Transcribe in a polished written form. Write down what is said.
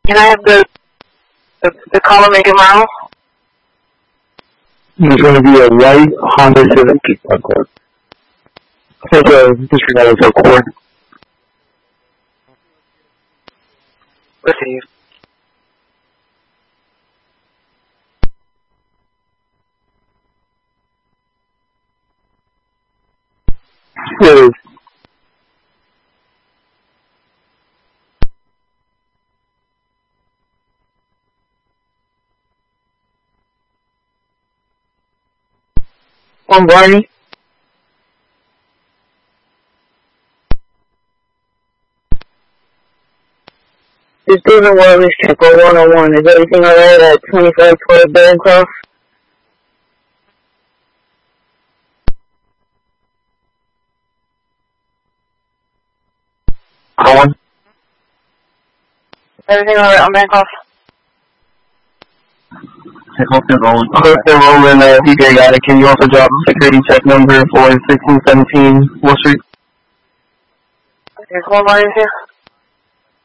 Can I have the color, make, and model? There's going to be a white Honda Civic. It's a disregard of Accord. Receive. It is. One Barney. Just doing a wellness check or 101. Is everything alright at 2512 Bancroft? Colin? Everything alright on Bancroft? I hope they're rolling. DJ got it. Can you also drop security check number for 1617 Wall Street? Okay, hold on here.